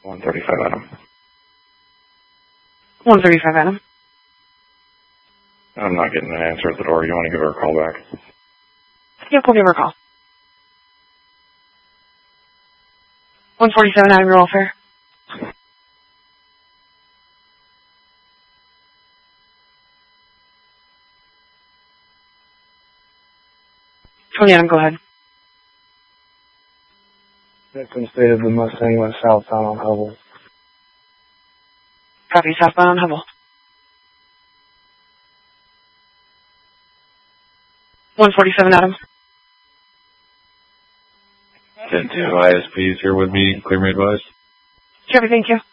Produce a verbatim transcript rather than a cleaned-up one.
one thirty-five Adam. one thirty-five Adam. I'm not getting an answer at the door. You want to give her a call back? Yep, we'll give her a call. one forty-seven Adam, your welfare. twenty Adam, go ahead. Victim stated the Mustang went southbound on Hubble. Copy, southbound on Hubble. one forty-seven Adam. ten two I S Ps here with me. Clear me advice. Copy, thank you.